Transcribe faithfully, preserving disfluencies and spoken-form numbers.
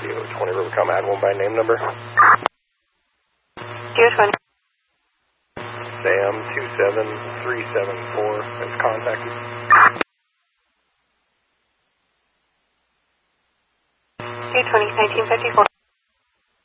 D O twenty Rivercom, add one by name number. D O twenty. Sam two seven three seven four is contacted. D O twenty, nineteen fifty-four.